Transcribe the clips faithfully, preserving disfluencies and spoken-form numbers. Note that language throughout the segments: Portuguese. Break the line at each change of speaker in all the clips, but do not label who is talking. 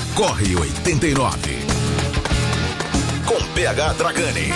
Corre oitenta e nove. Com P H Dragani.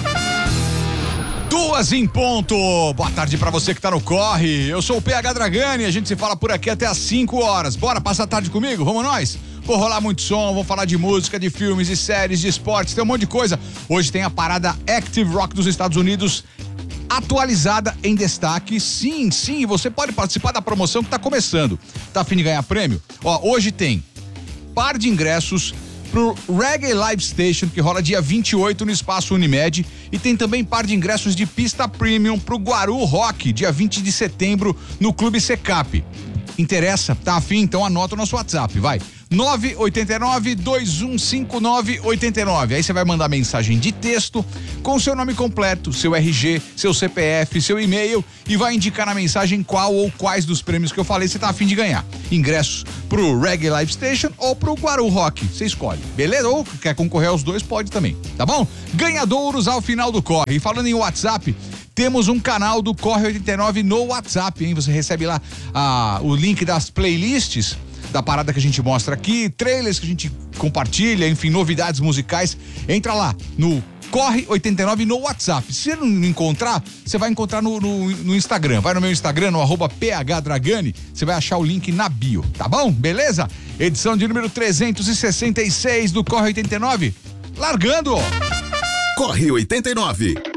Duas em ponto. Boa tarde pra você que tá no Corre. Eu sou o P H Dragani, a gente se fala por aqui até às cinco horas. Bora passar a tarde comigo? Vamos nós? Vou rolar muito som, vou falar de música, de filmes, de séries, de esportes, tem um monte de coisa. Hoje tem a parada Active Rock dos Estados Unidos atualizada em destaque. Sim, sim, você pode participar da promoção que tá começando. Tá a fim de ganhar prêmio? Ó, hoje tem par de ingressos pro Reggae Live Station, que rola dia vinte e oito no Espaço Unimed, e tem também par de ingressos de pista premium pro Guaru Rock, dia vinte de setembro no Clube Secap. Interessa? Tá afim? Então anota o nosso WhatsApp, vai. nove oito nove, dois um cinco nove, oito nove. Aí você vai mandar mensagem de texto com seu nome completo, seu R G, seu C P F, seu e-mail e vai indicar na mensagem qual ou quais dos prêmios que eu falei você tá afim de ganhar. Ingressos pro Reggae Live Station ou pro Guaru Rock, você escolhe, beleza? Ou quer concorrer aos dois, pode também, tá bom? Ganhadouros ao final do Corre. E falando em WhatsApp, temos um canal do Corre oitenta e nove no WhatsApp, hein? Você recebe lá ah, o link das playlists da parada que a gente mostra aqui, trailers que a gente compartilha, enfim, novidades musicais. Entra lá no Corre oitenta e nove no WhatsApp. Se você não encontrar, você vai encontrar no, no, no Instagram. Vai no meu Instagram, no arroba phdragani, você vai achar o link na bio, tá bom? Beleza? Edição de número trezentos e sessenta e seis do Corre oitenta e nove. Largando!
Corre oitenta e nove.